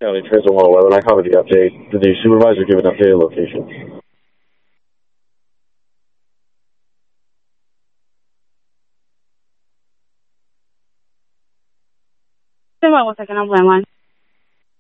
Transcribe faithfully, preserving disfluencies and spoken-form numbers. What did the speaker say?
County Transit one eleven, I copied the update. Did the supervisor give an updated location? Stand by one second, I'm landline.